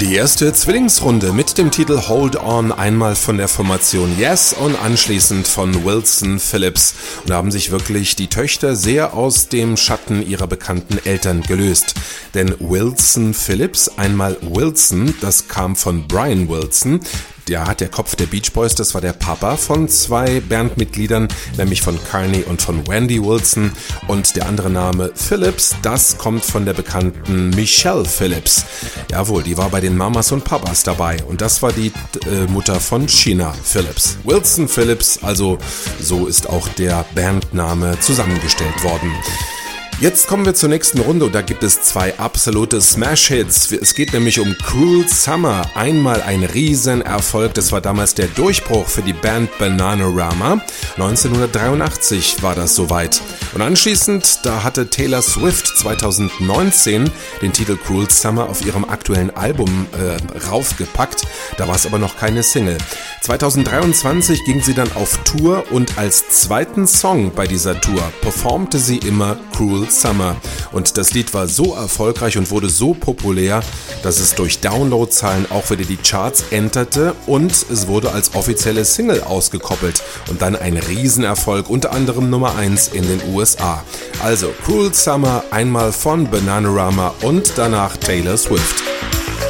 Die erste Zwillingsrunde mit dem Titel Hold On, einmal von der Formation Yes und anschließend von Wilson Phillips. Und da haben sich wirklich die Töchter sehr aus dem Schatten ihrer bekannten Eltern gelöst. Denn Wilson Phillips, einmal Wilson, das kam von Brian Wilson. Der Kopf der Beach Boys, das war der Papa von zwei Bandmitgliedern, nämlich von Carney und von Wendy Wilson. Und der andere Name Phillips, das kommt von der bekannten Michelle Phillips. Jawohl, die war bei den Mamas und Papas dabei. Und das war die Mutter von Sheena Phillips. Wilson Phillips, also so ist auch der Bandname zusammengestellt worden. Jetzt kommen wir zur nächsten Runde und da gibt es zwei absolute Smash-Hits. Es geht nämlich um Cruel Summer. Einmal ein Riesenerfolg, das war damals der Durchbruch für die Band Bananarama. 1983 war das soweit. Und anschließend, da hatte Taylor Swift 2019 den Titel Cruel Summer auf ihrem aktuellen Album raufgepackt. Da war es aber noch keine Single. 2023 ging sie dann auf Tour und als zweiten Song bei dieser Tour performte sie immer Cruel Summer. Und das Lied war so erfolgreich und wurde so populär, dass es durch Downloadzahlen auch wieder die Charts enterte und es wurde als offizielle Single ausgekoppelt und dann ein Riesenerfolg, unter anderem Nummer 1 in den USA. Also Cruel Summer einmal von Bananarama und danach Taylor Swift.